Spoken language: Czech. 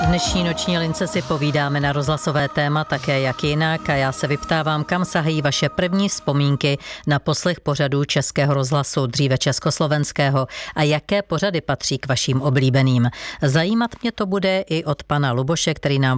dnešní noční lince si povídáme na rozhlasové téma také jak jinak a já se vyptávám, kam sahají vaše první vzpomínky na poslech pořadů Českého rozhlasu, dříve československého, a jaké pořady patří k vašim oblíbeným. Zajímat mě to bude i od pana Luboše, který nám